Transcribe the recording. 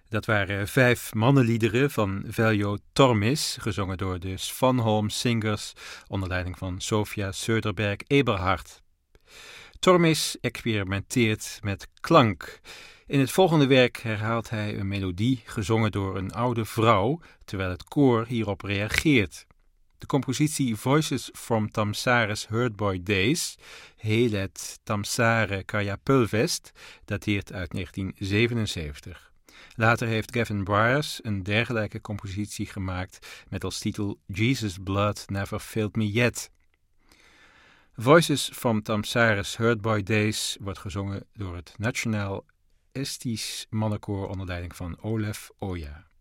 Dat waren 5 mannenliederen van Veljo Tormis, gezongen door de Svanholm Singers onder leiding van Sofia Söderberg-Eberhard. Tormis experimenteert met klank. In het volgende werk herhaalt hij een melodie gezongen door een oude vrouw, terwijl het koor hierop reageert. De compositie Voices from Tamsare's Herdboy Days, Helet Tamsare Karjapölvest, dateert uit 1977. Later heeft Gavin Bryars een dergelijke compositie gemaakt met als titel Jesus' Blood Never Failed Me Yet. Voices from Tamsare's Herdboy Days wordt gezongen door het Nationaal Estisch Mannenkoor onder leiding van Olaf Oja.